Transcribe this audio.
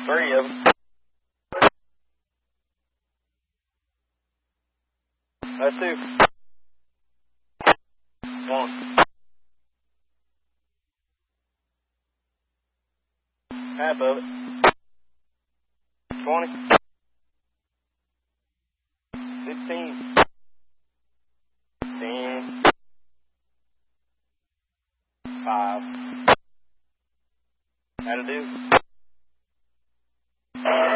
3 of them. That's 2. 1. Half of it. 20. 15. 10. 5. That'll do.